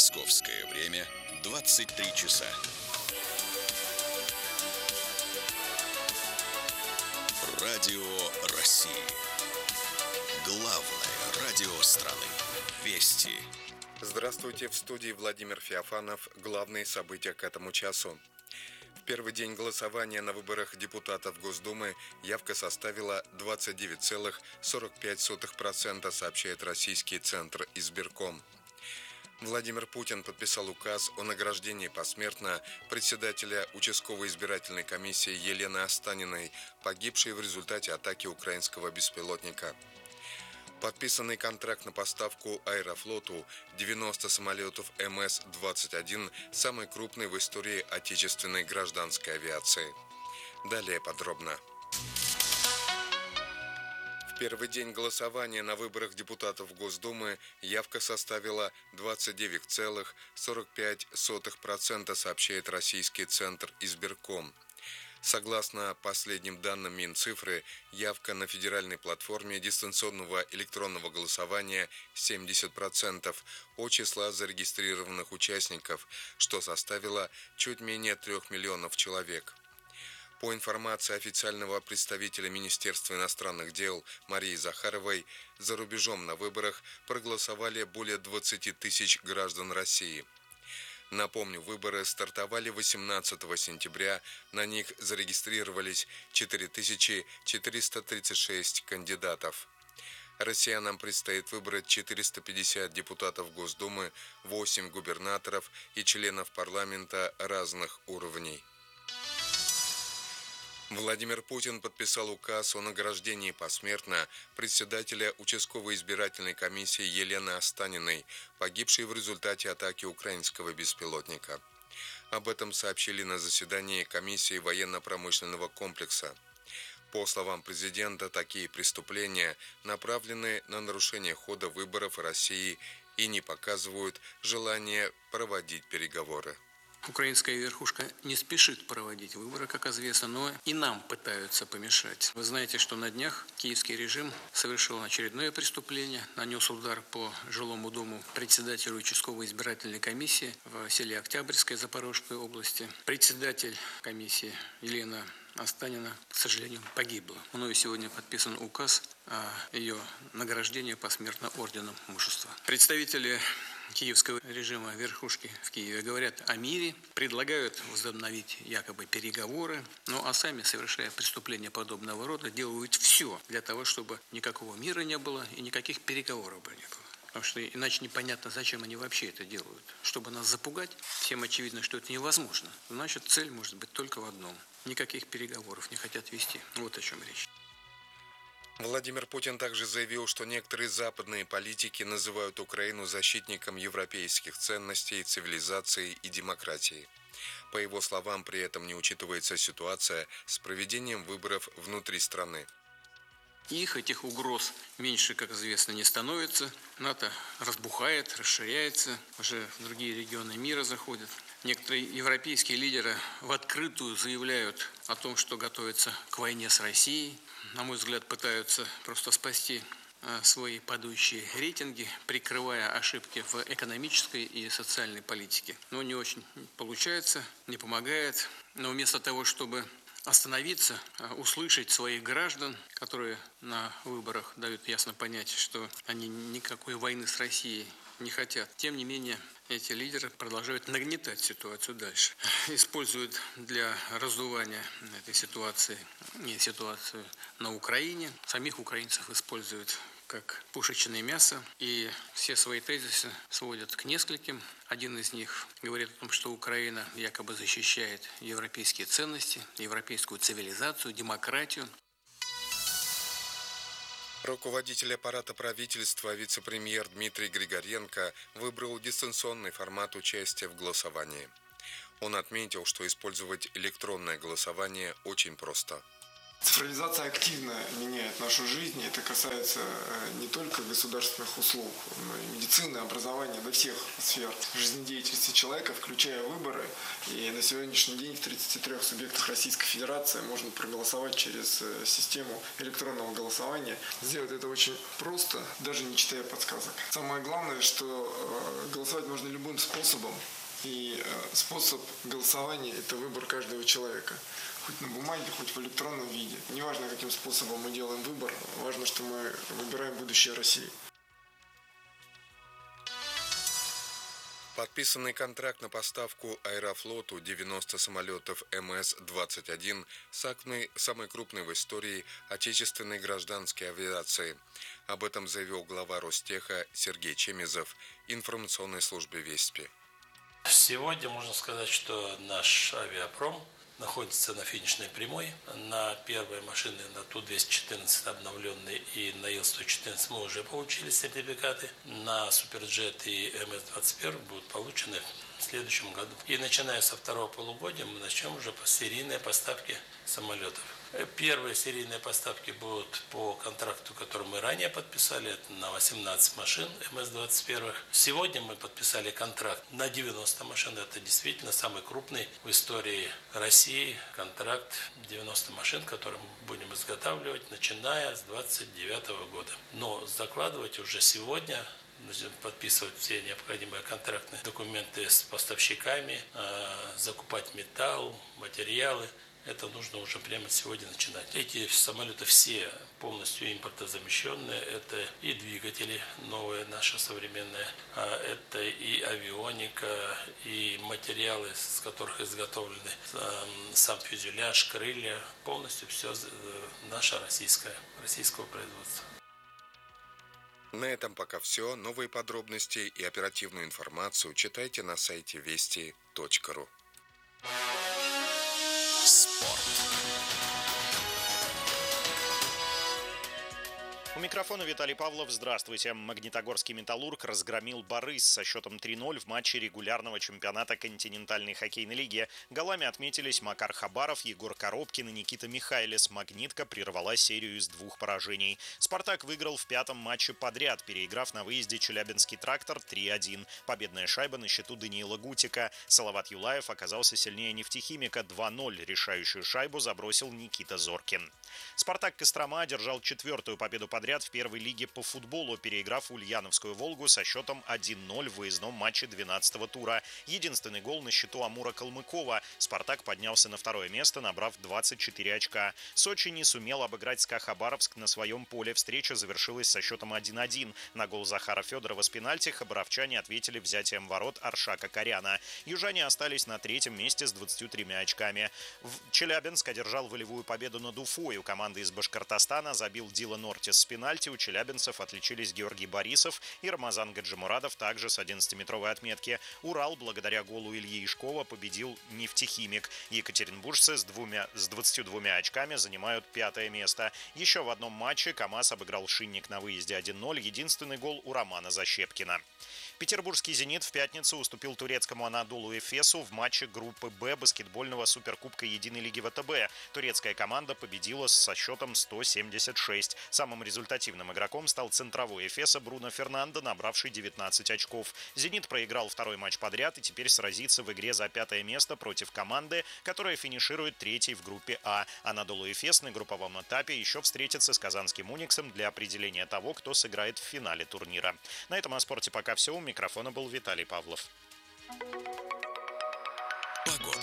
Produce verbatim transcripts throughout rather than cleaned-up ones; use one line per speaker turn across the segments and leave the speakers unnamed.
Московское время двадцать три часа. Радио России. Главное радио страны. Вести.
Здравствуйте, в студии Владимир Феофанов. Главные события к этому часу. В первый день голосования на выборах депутатов Госдумы явка составила двадцать девять целых сорок пять сотых процента, сообщает российский центр избирком. Владимир Путин подписал указ о награждении посмертно председателя участковой избирательной комиссии Елены Останиной, погибшей в результате атаки украинского беспилотника. Подписанный контракт на поставку Аэрофлоту девяноста самолетов эм эс двадцать один, самый крупный в истории отечественной гражданской авиации. Далее подробно. В первый день голосования на выборах депутатов Госдумы явка составила двадцать девять целых сорок пять сотых процента, сообщает российский центр избирком. Согласно последним данным Минцифры, явка на федеральной платформе дистанционного электронного голосования семьдесят процентов от числа зарегистрированных участников, что составило чуть менее трех миллионов человек. По информации официального представителя Министерства иностранных дел Марии Захаровой, за рубежом на выборах проголосовали более двадцати тысяч граждан России. Напомню, выборы стартовали восемнадцатого сентября, на них зарегистрировались четыре тысячи четыреста тридцать шесть кандидатов. Россиянам предстоит выбрать четыреста пятьдесят депутатов Госдумы, восемь губернаторов и членов парламента разных уровней. Владимир Путин подписал указ о награждении посмертно председателя участковой избирательной комиссии Елены Останиной, погибшей в результате атаки украинского беспилотника. Об этом сообщили на заседании комиссии военно-промышленного комплекса. По словам президента, такие преступления направлены на нарушение хода выборов в России и не показывают желания проводить переговоры.
Украинская верхушка не спешит проводить выборы, как известно, но и нам пытаются помешать. Вы знаете, что на днях киевский режим совершил очередное преступление, нанес удар по жилому дому председателю участковой избирательной комиссии в селе Октябрьское Запорожской области. Председатель комиссии Елена Останина, к сожалению, погибла. Мною сегодня подписан указ о ее награждении посмертно орденом мужества. Представители киевского режима верхушки в Киеве говорят о мире, предлагают возобновить якобы переговоры, ну а сами, совершая преступления подобного рода, делают все для того, чтобы никакого мира не было и никаких переговоров бы не было. Потому что иначе непонятно, зачем они вообще это делают. Чтобы нас запугать, всем очевидно, что это невозможно. Значит, цель может быть только в одном. Никаких переговоров не хотят вести. Вот о чем речь.
Владимир Путин также заявил, что некоторые западные политики называют Украину защитником европейских ценностей, цивилизации и демократии. По его словам, при этом не учитывается ситуация с проведением выборов внутри страны.
Их, этих угроз, меньше, как известно, не становится. НАТО разбухает, расширяется, уже в другие регионы мира заходят. Некоторые европейские лидеры в открытую заявляют о том, что готовятся к войне с Россией. На мой взгляд, пытаются просто спасти свои падающие рейтинги, прикрывая ошибки в экономической и социальной политике. Но не очень получается, не помогает. Но вместо того, чтобы остановиться, услышать своих граждан, которые на выборах дают ясно понять, что они никакой войны с Россией не хотят. Тем не менее, эти лидеры продолжают нагнетать ситуацию дальше. Используют для раздувания этой ситуации и ситуацию на Украине. Самих украинцев используют как пушечное мясо, и все свои тезисы сводят к нескольким. Один из них говорит о том, что Украина якобы защищает европейские ценности, европейскую цивилизацию, демократию.
Руководитель аппарата правительства, вице-премьер Дмитрий Григоренко выбрал дистанционный формат участия в голосовании. Он отметил, что использовать электронное голосование очень просто.
Цифровизация активно меняет нашу жизнь. Это касается не только государственных услуг, но и медицины, образования, до всех сфер жизнедеятельности человека, включая выборы. И на сегодняшний день в тридцати трёх субъектах Российской Федерации можно проголосовать через систему электронного голосования. Сделать это очень просто, даже не читая подсказок. Самое главное, что голосовать можно любым способом. И способ голосования – это выбор каждого человека. Хоть на бумаге, хоть в электронном виде. Неважно, каким способом мы делаем выбор, важно, что мы выбираем будущее России.
Подписанный контракт на поставку Аэрофлоту девяноста самолетов эм эс двадцать один самый, самый крупный в истории отечественной гражданской авиации. Об этом заявил глава Ростеха Сергей Чемизов информационной службе «Веспи».
Сегодня можно сказать, что наш авиапром находится на финишной прямой. На первые машины, на Ту двести четырнадцать обновленные и на Ил сто четырнадцать мы уже получили сертификаты. На Суперджет и эм эс двадцать один будут получены в следующем году. И начиная со второго полугодия мы начнем уже по серийной поставке самолетов. Первые серийные поставки будут по контракту, который мы ранее подписали, это на восемнадцать машин эм эс двадцать один. Сегодня мы подписали контракт на девяносто машин. Это действительно самый крупный в истории России контракт девяносто машин, который мы будем изготавливать, начиная с двадцать девятого года. Но закладывать уже сегодня, подписывать все необходимые контрактные документы с поставщиками, закупать металл, материалы. Это нужно уже прямо сегодня начинать. Эти самолеты все полностью импортозамещенные. Это и двигатели новые, наши современные. Это и авионика, и материалы, с которых изготовлены сам фюзеляж, крылья. Полностью все наше российское, российского производства.
На этом пока все. Новые подробности и оперативную информацию читайте на сайте вести точка ру.
У микрофона Виталий Павлов. Здравствуйте. Магнитогорский «Металлург» разгромил «Борис» со счетом три ноль в матче регулярного чемпионата континентальной хоккейной лиги. Голами отметились Макар Хабаров, Егор Коробкин и Никита Михайлис. «Магнитка» прервала серию из двух поражений. «Спартак» выиграл в пятом матче подряд, переиграв на выезде Челябинский «Трактор» три один. Победная шайба на счету Даниила Гутика. Салават Юлаев оказался сильнее «Нефтехимика» два ноль. Решающую шайбу забросил Никита Зоркин. «Спартак» Кострома одержал четвертую победу подряд в первой лиге по футболу, переиграв Ульяновскую «Волгу» со счетом один ноль в выездном матче двенадцатого тура. Единственный гол на счету Амура Калмыкова. «Спартак» поднялся на второе место, набрав двадцать четыре очка. Сочи не сумел обыграть СКА Хабаровск на своем поле. Встреча завершилась со счетом один один. На гол Захара Федорова с пенальти хабаровчане ответили взятием ворот Аршака Коряна. Южане остались на третьем месте с двадцатью тремя очками. Челябинск одержал волевую победу над Уфой. У команды из Башкортостана забил Дилан Ортис с пенальти. У челябинцев отличились Георгий Борисов и Рамазан Гаджимурадов также с одиннадцатиметровой отметки. Урал благодаря голу Ильи Ишкова победил «Нефтехимик». Екатеринбуржцы с, двумя, с двадцатью двумя очками занимают пятое место. Еще в одном матче КамАЗ обыграл «Шинник» на выезде один ноль. Единственный гол у Романа Защепкина. Петербургский «Зенит» в пятницу уступил турецкому «Анадолу Эфесу» в матче группы «Б» баскетбольного суперкубка Единой лиги ВТБ. Турецкая команда победила со счетом сто семьдесят шесть. Самым результативным игроком стал центровой Эфеса Бруно Фернандо, набравший девятнадцать очков. «Зенит» проиграл второй матч подряд и теперь сразится в игре за пятое место против команды, которая финиширует третьей в группе А. «Анадолу Эфес» на групповом этапе еще встретится с казанским «Униксом» для определения того, кто сыграет в финале турнира. На этом о спорте пока все. У микрофона был Виталий Павлов.
Погода.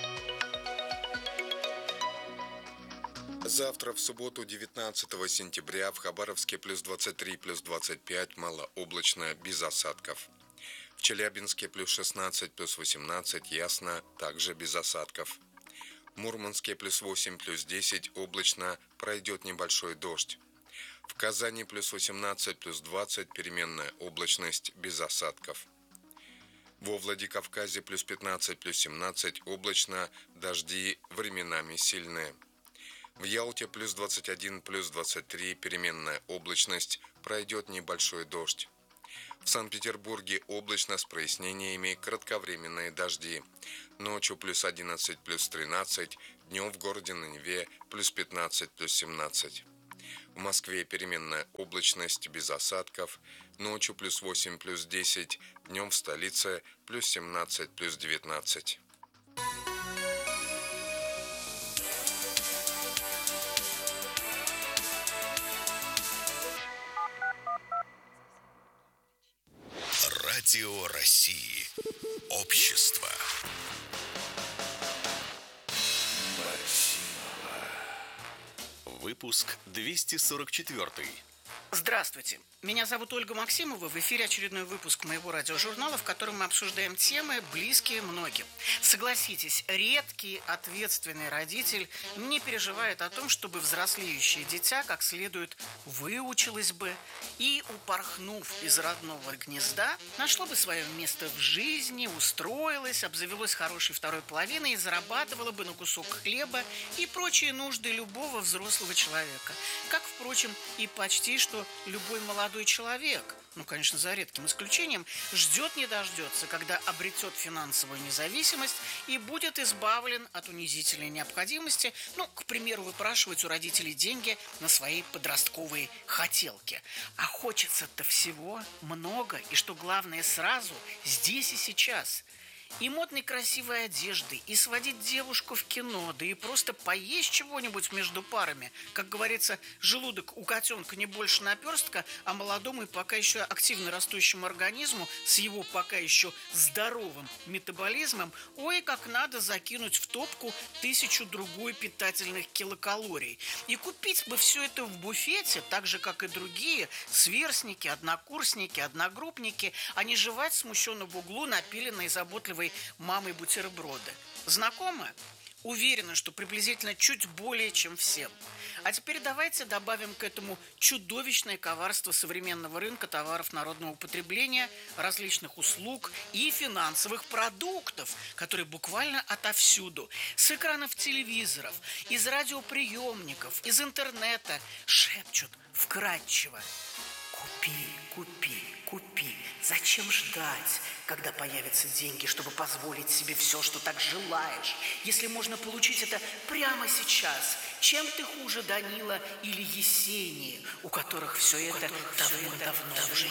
Завтра, в субботу, девятнадцатого сентября, в Хабаровске плюс двадцать три, плюс двадцать пять, малооблачно, без осадков. В Челябинске плюс шестнадцать, плюс восемнадцать, ясно, также без осадков. В Мурманске плюс восемь, плюс десять, облачно, пройдет небольшой дождь. В Казани плюс восемнадцать, плюс двадцать, переменная облачность, без осадков. Во Владикавказе плюс пятнадцать, плюс семнадцать, облачно, дожди временами сильные. В Ялте плюс двадцать один, плюс двадцать три, переменная облачность, пройдет небольшой дождь. В Санкт-Петербурге облачно с прояснениями, кратковременные дожди. Ночью плюс одиннадцать, плюс тринадцать, Днем в городе на Неве плюс пятнадцать, плюс семнадцать. В Москве переменная облачность без осадков. Ночью плюс восемь, плюс десять. Днем в столице плюс семнадцать, плюс девятнадцать.
Радио России. Общество. Выпуск двести сорок четыре.
Здравствуйте. Меня зовут Ольга Максимова. В эфире очередной выпуск моего радиожурнала, в котором мы обсуждаем темы, близкие многим. Согласитесь, редкий ответственный родитель не переживает о том, чтобы взрослеющее дитя как следует выучилось бы и, упорхнув из родного гнезда, нашло бы свое место в жизни, устроилось, обзавелось хорошей второй половиной и зарабатывало бы на кусок хлеба и прочие нужды любого взрослого человека. Как, впрочем, и почти что любой молодой человек, ну, конечно, за редким исключением, ждет не дождется, когда обретет финансовую независимость и будет избавлен от унизительной необходимости, ну, к примеру, выпрашивать у родителей деньги на свои подростковые хотелки. А хочется-то всего много, и, что главное, сразу, здесь и сейчас. И модной красивой одежды, и сводить девушку в кино, да и просто поесть чего-нибудь между парами. Как говорится, желудок у котенка не больше наперстка, а молодому и пока еще активно растущему организму с его пока еще здоровым метаболизмом, ой, как надо закинуть в топку тысячу-другую питательных килокалорий. И купить бы все это в буфете, так же, как и другие сверстники, однокурсники, одногруппники, а не жевать смущенно в углу напиленные заботливые мамой бутерброды. Знакомы? Уверена, что приблизительно чуть более, чем всем. А теперь давайте добавим к этому чудовищное коварство современного рынка товаров народного потребления, различных услуг и финансовых продуктов, которые буквально отовсюду, с экранов телевизоров, из радиоприемников, из интернета шепчут вкрадчиво: купи, купи, купи. Зачем ждать, когда появятся деньги, чтобы позволить себе все, что так желаешь, если можно получить это прямо сейчас? Чем ты хуже Данила или Есении, у которых все это давно-давно уже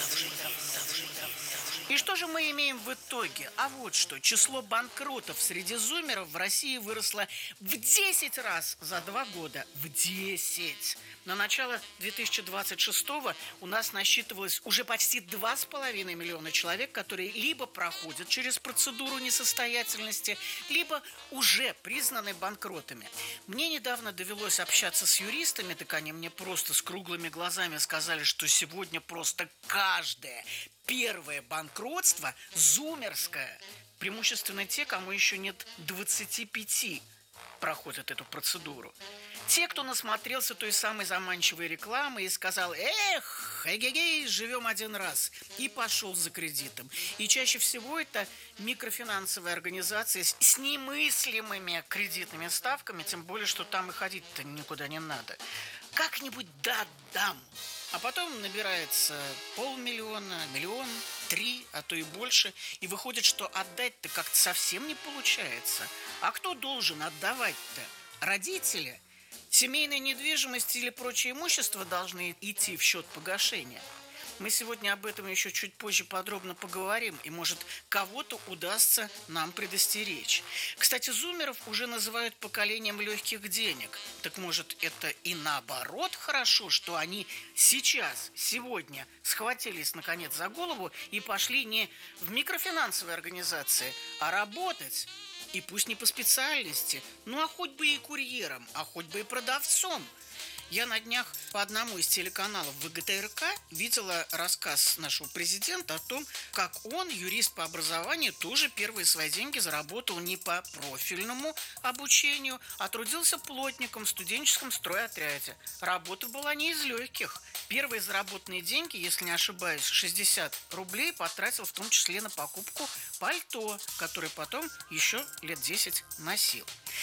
И что же мы имеем в итоге? А вот что. Число банкротов среди зумеров в России выросло в десять раз за два года. В десять. На начало две тысячи двадцать шестого у нас насчитывалось уже почти два с половиной миллиона человек, которые либо проходят через процедуру несостоятельности, либо уже признаны банкротами. Мне недавно довелось общаться с юристами, так они мне просто с круглыми глазами сказали, что сегодня просто каждое первое банкротство зумерское. Преимущественно те, кому еще нет двадцати пяти, проходят эту процедуру. Те, кто насмотрелся той самой заманчивой рекламы и сказал: эх, эгегей, живем один раз, и пошел за кредитом. И чаще всего это микрофинансовые организации с, с немыслимыми кредитными ставками, тем более, что там и ходить-то никуда не надо. Как-нибудь да-дам. А потом набирается полмиллиона, миллион, три, а то и больше. И выходит, что отдать-то как-то совсем не получается. А кто должен отдавать-то? Родители? Семейная недвижимость или прочее имущество должны идти в счет погашения. Мы сегодня об этом еще чуть позже подробно поговорим, и, может, кого-то удастся нам предостеречь. Кстати, зумеров уже называют поколением легких денег. Так, может, это и наоборот хорошо, что они сейчас, сегодня схватились, наконец, за голову и пошли не в микрофинансовые организации, а работать. И пусть не по специальности, ну а хоть бы и курьером, а хоть бы и продавцом. Я на днях по одному из телеканалов вэ гэ тэ эр ка видела рассказ нашего президента о том, как он, юрист по образованию, тоже первые свои деньги заработал не по профильному обучению, а трудился плотником в студенческом стройотряде. Работа была не из легких. Первые заработанные деньги, если не ошибаюсь, шестьдесят рублей потратил в том числе на покупку пальто, которое потом еще лет десять носил.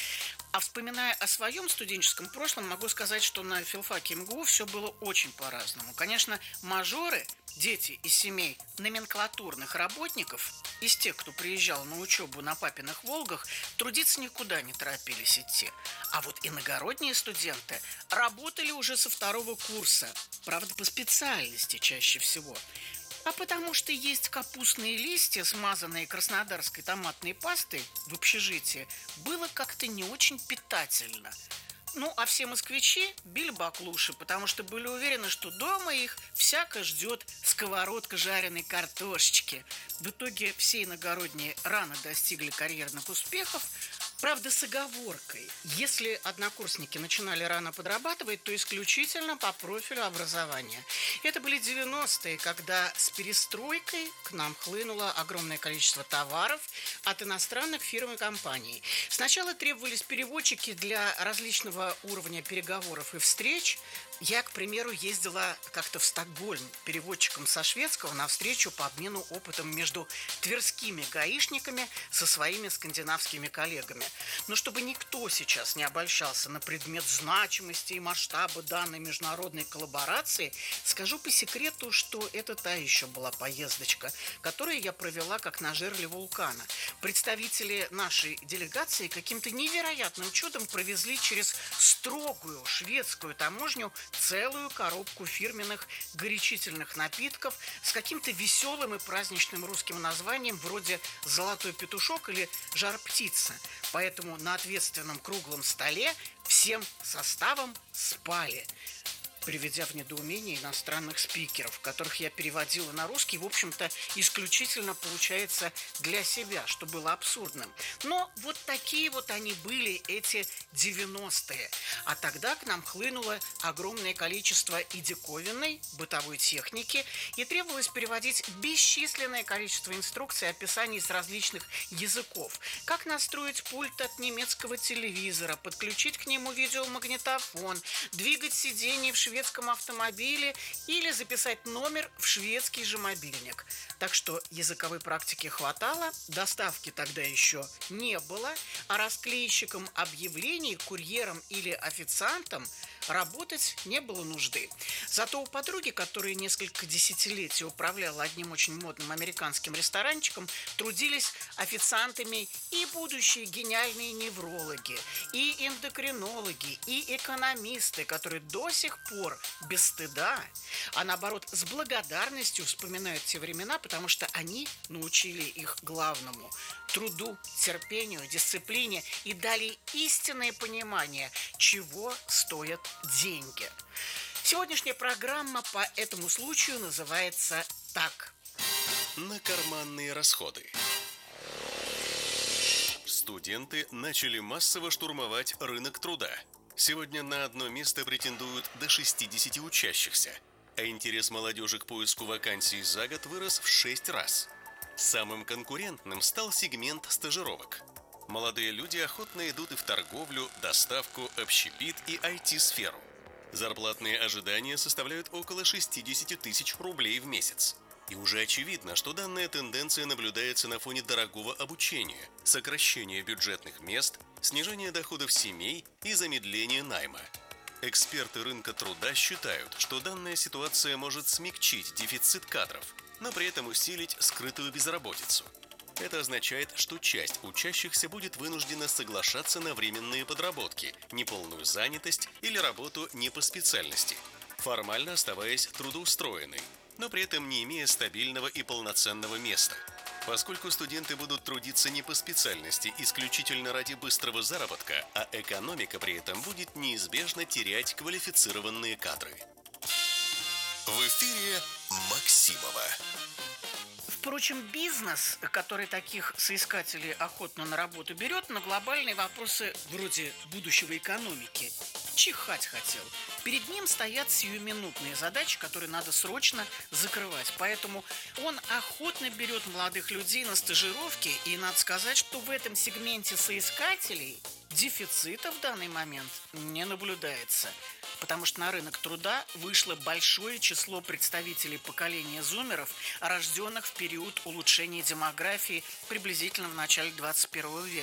А вспоминая о своем студенческом прошлом, могу сказать, что на филфаке МГУ все было очень по-разному. Конечно, мажоры, дети из семей номенклатурных работников, из тех, кто приезжал на учебу на папиных «Волгах», трудиться никуда не торопились идти. А вот иногородние студенты работали уже со второго курса, правда, по специальности чаще всего. А потому что есть капустные листья, смазанные краснодарской томатной пастой в общежитии, было как-то не очень питательно. Ну, а все москвичи били баклуши, потому что были уверены, что дома их всяко ждет сковородка жареной картошечки. В итоге все иногородние рано достигли карьерных успехов, правда, с оговоркой. Если однокурсники начинали рано подрабатывать, то исключительно по профилю образования. Это были девяностые, когда с перестройкой к нам хлынуло огромное количество товаров от иностранных фирм и компаний. Сначала требовались переводчики для различного уровня переговоров и встреч. Я, к примеру, ездила как-то в Стокгольм переводчиком со шведского на встречу по обмену опытом между тверскими гаишниками со своими скандинавскими коллегами. Но чтобы никто сейчас не обольщался на предмет значимости и масштаба данной международной коллаборации, скажу по секрету, что это та еще была поездочка, которую я провела как на жерле вулкана. Представители нашей делегации каким-то невероятным чудом провезли через строгую шведскую таможню целую коробку фирменных горячительных напитков с каким-то веселым и праздничным русским названием вроде «Золотой петушок» или «Жар-птица». Поэтому на ответственном круглом столе всем составом спали, приведя в недоумение иностранных спикеров, которых я переводила на русский, в общем-то, исключительно, получается, для себя, что было абсурдным. Но вот такие вот они были, эти девяностые. А тогда к нам хлынуло огромное количество и диковинной бытовой техники, и требовалось переводить бесчисленное количество инструкций и описаний с различных языков. Как настроить пульт от немецкого телевизора, подключить к нему видеомагнитофон, двигать сиденье в шведском шведском автомобиле или записать номер в шведский же мобильник. Так что языковой практики хватало, доставки тогда еще не было, а расклейщикам объявлений, курьерам или официантам работать не было нужды. Зато у подруги, которая несколько десятилетий управляла одним очень модным американским ресторанчиком, трудились официантами и будущие гениальные неврологи, и эндокринологи, и экономисты, которые до сих пор без стыда, а наоборот с благодарностью вспоминают те времена, потому что они научили их главному – труду, терпению, дисциплине и дали истинное понимание, чего стоят деньги. Сегодняшняя программа по этому случаю называется так.
На карманные расходы. Студенты начали массово штурмовать рынок труда. Сегодня на одно место претендуют до шестидесяти учащихся, а интерес молодежи к поиску вакансий за год вырос в шесть раз. Самым конкурентным стал сегмент стажировок. Молодые люди охотно идут и в торговлю, доставку, общепит и ай ти-сферу. Зарплатные ожидания составляют около шестьдесят тысяч рублей в месяц. И уже очевидно, что данная тенденция наблюдается на фоне дорогого обучения, сокращения бюджетных мест, снижения доходов семей и замедления найма. Эксперты рынка труда считают, что данная ситуация может смягчить дефицит кадров, но при этом усилить скрытую безработицу. Это означает, что часть учащихся будет вынуждена соглашаться на временные подработки, неполную занятость или работу не по специальности, формально оставаясь трудоустроенной, но при этом не имея стабильного и полноценного места. Поскольку студенты будут трудиться не по специальности исключительно ради быстрого заработка, а экономика при этом будет неизбежно терять квалифицированные кадры. В эфире Максимова.
Впрочем, бизнес, который таких соискателей охотно на работу берет, на глобальные вопросы вроде будущего экономики чихать хотел. Перед ним стоят сиюминутные задачи, которые надо срочно закрывать. Поэтому он охотно берет молодых людей на стажировки. И надо сказать, что в этом сегменте соискателей дефицита в данный момент не наблюдается. Потому что на рынок труда вышло большое число представителей поколения зумеров, рожденных в период улучшения демографии приблизительно в начале двадцать первого века.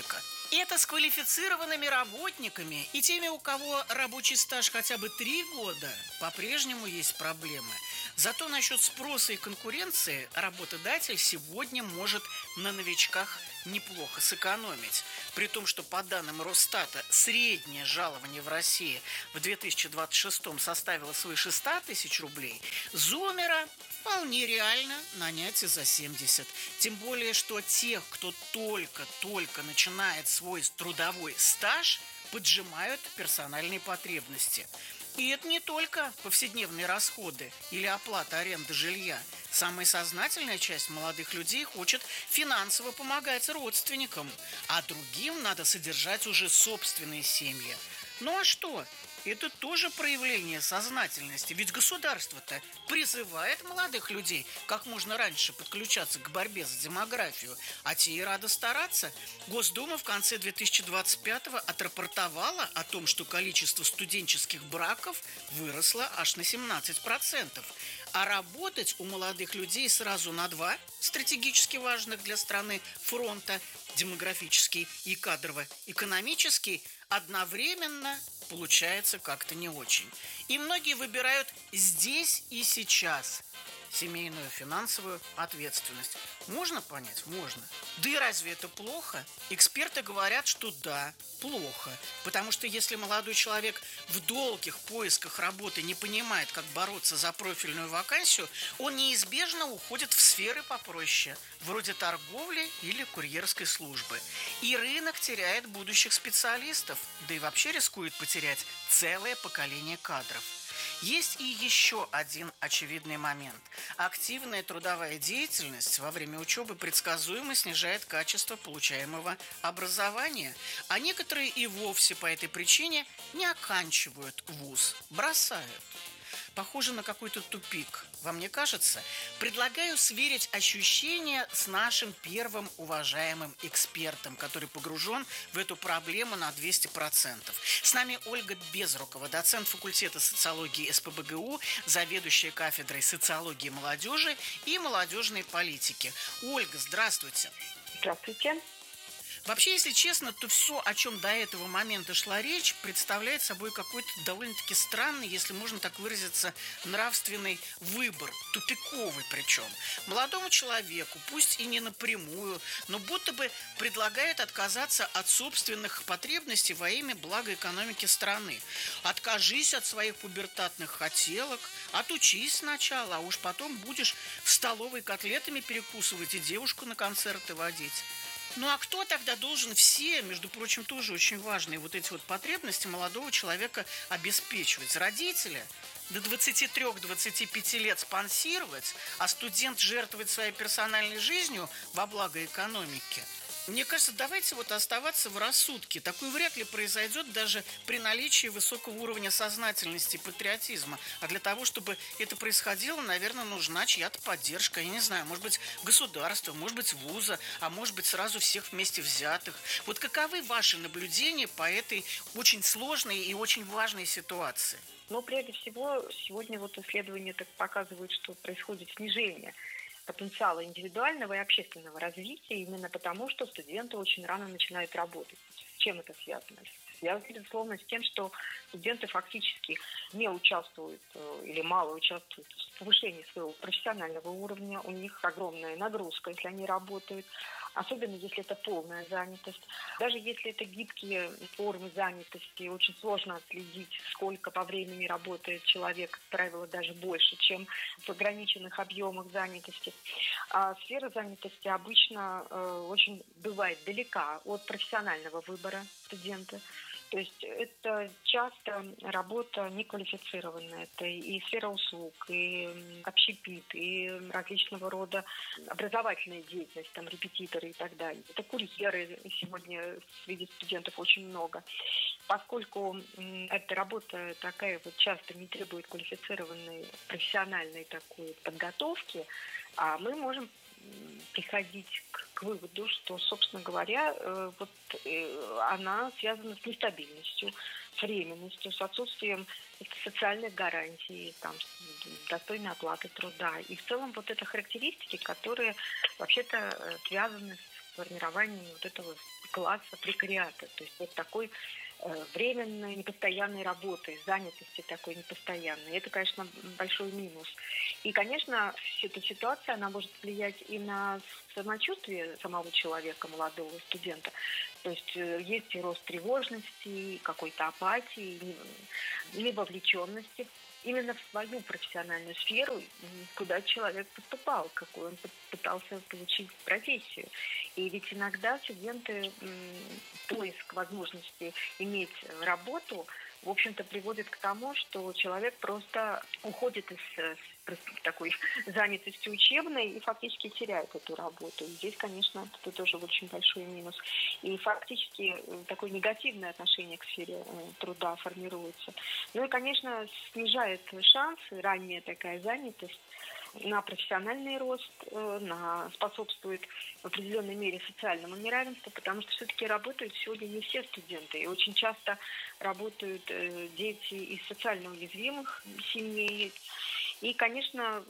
Это с квалифицированными работниками и теми, у кого рабочий стаж хотя бы три года, по-прежнему есть проблемы. Зато насчет спроса и конкуренции работодатель сегодня может на новичках неплохо сэкономить. При том, что по данным Росстата среднее жалование в России в две тысячи двадцать шестом составило свыше ста тысяч рублей, зумера вполне реально нанять и за семьдесят. Тем более, что тех, кто только-только начинает свой трудовой стаж, поджимают персональные потребности. И это не только повседневные расходы или оплата аренды жилья. Самая сознательная часть молодых людей хочет финансово помогать родственникам, а другим надо содержать уже собственные семьи. Ну а что? Это тоже проявление сознательности, ведь государство-то призывает молодых людей как можно раньше подключаться к борьбе за демографию, а те и рады стараться. Госдума в конце две тысячи двадцать пятого отрапортовала о том, что количество студенческих браков выросло аж на семнадцать процентов. А работать у молодых людей сразу на два стратегически важных для страны фронта, демографический и кадрово-экономический, одновременно получается как-то не очень. И многие выбирают здесь и сейчас семейную финансовую ответственность. Можно понять? Можно. Да и разве это плохо? Эксперты говорят, что да, плохо. Потому что если молодой человек в долгих поисках работы не понимает, как бороться за профильную вакансию, он неизбежно уходит в сферы попроще, вроде торговли или курьерской службы. И рынок теряет будущих специалистов, да и вообще рискует потерять целое поколение кадров. Есть и еще один очевидный момент. Активная трудовая деятельность во время учебы предсказуемо снижает качество получаемого образования, а некоторые и вовсе по этой причине не оканчивают вуз, бросают. Похоже на какой-то тупик. Вам не кажется? Предлагаю сверить ощущения с нашим первым уважаемым экспертом, который погружен в эту проблему на двести процентов. С нами Ольга Безрукова, доцент факультета социологии эс пэ бэ гэ у, заведующая кафедрой социологии молодежи и молодежной политики. Ольга, здравствуйте.
Здравствуйте.
Вообще, если честно, то все, о чем до этого момента шла речь, представляет собой какой-то довольно-таки странный, если можно так выразиться, нравственный выбор, тупиковый причем. Молодому человеку, пусть и не напрямую, но будто бы предлагает отказаться от собственных потребностей во имя блага экономики страны. Откажись от своих пубертатных хотелок, отучись сначала, а уж потом будешь в столовой котлетами перекусывать и девушку на концерты водить. Ну а кто тогда должен все, между прочим, тоже очень важные вот эти вот потребности молодого человека обеспечивать? Родители? До двадцати трёх - двадцати пяти лет спонсировать, а студент жертвовать своей персональной жизнью во благо экономики? Мне кажется, давайте вот оставаться в рассудке. Такое вряд ли произойдет даже при наличии высокого уровня сознательности и патриотизма. А для того, чтобы это происходило, наверное, нужна чья-то поддержка. Я не знаю, может быть, государство, может быть, вуза, а может быть, сразу всех вместе взятых. Вот каковы ваши наблюдения по этой очень сложной и очень важной ситуации?
Ну, прежде всего, сегодня вот исследования так показывают, что происходит снижение потенциала индивидуального и общественного развития именно потому, что студенты очень рано начинают работать. С чем это связано? Связано, безусловно, с тем, что студенты фактически не участвуют или мало участвуют в повышении своего профессионального уровня. У них огромная нагрузка, если они работают, особенно если это полная занятость. Даже если это гибкие формы занятости, очень сложно отследить, сколько по времени работает человек, как правило, даже больше, чем в ограниченных объемах занятости. А сфера занятости обычно э, очень бывает далека от профессионального выбора студента. То есть это часто работа неквалифицированная. Это и сфера услуг, и общепит, и различного рода образовательная деятельность, там репетиторы и так далее. Это курьеры сегодня среди студентов очень много. Поскольку эта работа такая вот часто не требует квалифицированной профессиональной такой подготовки, а мы можем приходить к, к выводу, что, собственно говоря, э, вот э, она связана с нестабильностью, с временностью, с отсутствием социальных гарантий, там, достойной оплаты труда. И в целом вот это характеристики, которые вообще-то связаны с формировании вот этого класса прекариата. То есть вот такой временной, непостоянной работы, занятости такой непостоянной. Это, конечно, большой минус. И, конечно, эта ситуация, она может влиять и на самочувствие самого человека, молодого студента. То есть есть и рост тревожности, какой-то апатии, или вовлеченности именно в свою профессиональную сферу, куда человек поступал, какую он пытался получить профессию. И ведь иногда студенты поиск возможности иметь работу, в общем-то, приводит к тому, что человек просто уходит из такой занятости учебной и фактически теряет эту работу. И здесь, конечно, это тоже очень большой минус. И фактически такое негативное отношение к сфере труда формируется. Ну и, конечно, снижает шансы, ранняя такая занятость на профессиональный рост, на, способствует в определенной мере социальному неравенству, потому что все-таки работают сегодня не все студенты. И очень часто работают дети из социально уязвимых семей. И, конечно,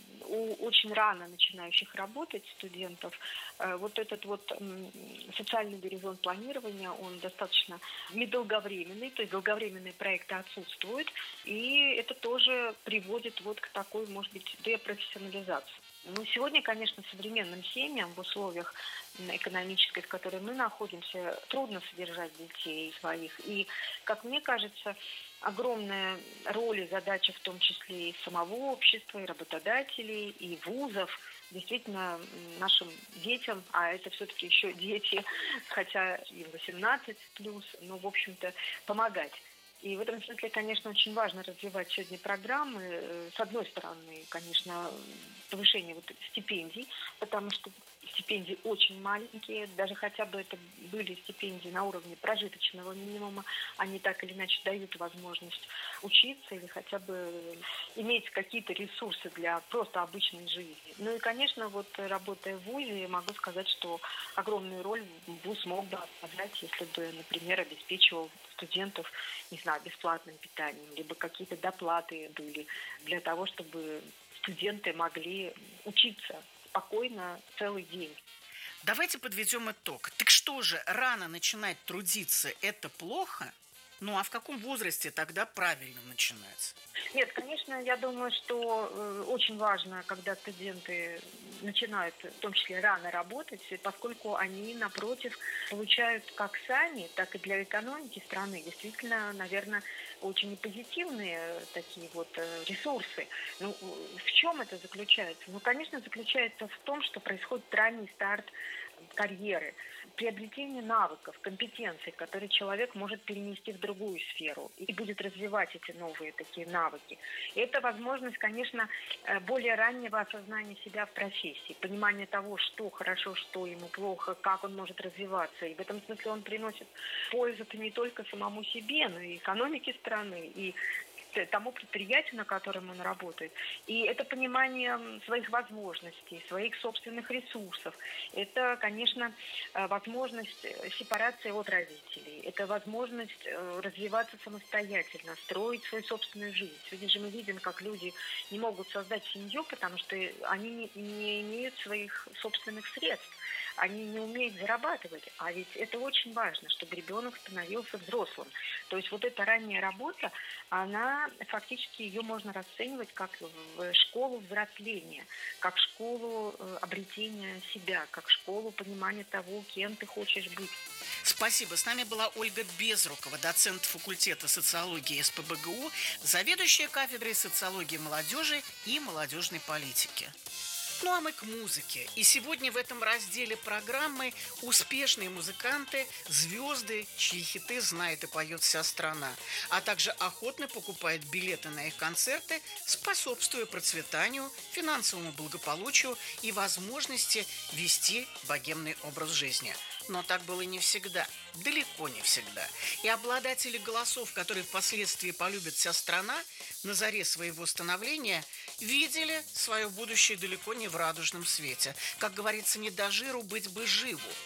у очень рано начинающих работать студентов вот этот вот социальный горизонт планирования, он достаточно недолговременный, то есть долговременные проекты отсутствуют, и это тоже приводит вот к такой, может быть, депрофессионализации. Но сегодня, конечно, современным семьям в условиях экономической, в которой мы находимся, трудно содержать детей своих. И, как мне кажется, огромная роль и задача в том числе и самого общества, и работодателей, и вузов, действительно нашим детям, а это все-таки еще дети, хотя им восемнадцать плюс, но, в общем-то, помогать. И в этом смысле, конечно, очень важно развивать сегодня программы. С одной стороны, конечно, повышение вот стипендий, потому что стипендии очень маленькие, даже хотя бы это были стипендии на уровне прожиточного минимума, они так или иначе дают возможность учиться или хотя бы иметь какие-то ресурсы для просто обычной жизни. Ну и, конечно, вот работая в вузе, могу сказать, что огромную роль вуз мог бы оказать, если бы, например, обеспечивал студентов, не знаю, бесплатным питанием, либо какие-то доплаты были для того, чтобы студенты могли учиться спокойно целый день.
Давайте подведем итог. Так что же, рано начинать трудиться – это плохо? Ну а в каком возрасте тогда правильно начинать?
Нет, конечно, я думаю, что э, очень важно, когда студенты начинают, в том числе, рано работать, поскольку они, напротив, получают как сами, так и для экономики страны действительно, наверное, очень позитивные такие вот э, ресурсы. Ну, в чем это заключается? Ну, конечно, заключается в том, что происходит ранний старт карьеры, приобретение навыков, компетенций, которые человек может перенести в другую сферу и будет развивать эти новые такие навыки. И это возможность, конечно, более раннего осознания себя в профессии, понимания того, что хорошо, что ему плохо, как он может развиваться. И в этом смысле он приносит пользу-то не только самому себе, но и экономике страны, и тому предприятию, на котором он работает. И это понимание своих возможностей, своих собственных ресурсов. Это, конечно, возможность сепарации от родителей. Это возможность развиваться самостоятельно, строить свою собственную жизнь. Сегодня же мы видим, как люди не могут создать семью, потому что они не имеют своих собственных средств. Они не умеют зарабатывать, а ведь это очень важно, чтобы ребенок становился взрослым. То есть вот эта ранняя работа, она фактически ее можно расценивать как в школу взросления, как школу обретения себя, как школу понимания того, кем ты хочешь быть.
Спасибо. С нами была Ольга Безрукова, доцент факультета социологии эс пэ бэ гэ у, заведующая кафедрой социологии молодежи и молодежной политики. Ну а мы к музыке. И сегодня в этом разделе программы успешные музыканты, звезды, чьи хиты знает и поет вся страна, а также охотно покупают билеты на их концерты, способствуя процветанию, финансовому благополучию и возможности вести богемный образ жизни. Но так было не всегда, далеко не всегда. И обладатели голосов, которые впоследствии полюбит вся страна, на заре своего становления видели свое будущее далеко не в радужном свете. Как говорится, не до жиру быть бы живу.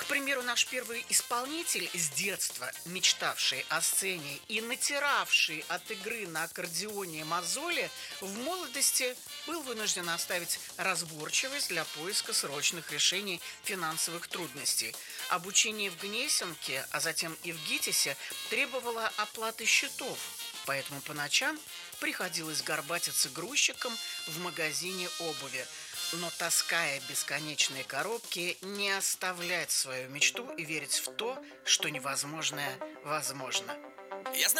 К примеру, наш первый исполнитель, с детства мечтавший о сцене и натиравший от игры на аккордеоне мозоли, в молодости был вынужден оставить разборчивость для поиска срочных решений финансовых трудностей. Обучение в Гнесинке, а затем и в ГИТИСе требовало оплаты счетов, поэтому по ночам приходилось горбатиться грузчиком в магазине обуви. Но, таская бесконечные коробки, не оставлять свою мечту и верить в то, что невозможное возможно.
Я знаю.